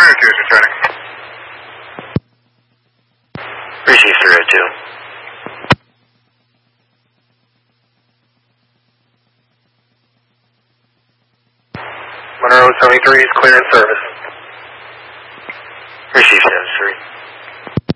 302 is returning. Receive 302. Monroe 73 is clear in service. Receive 73.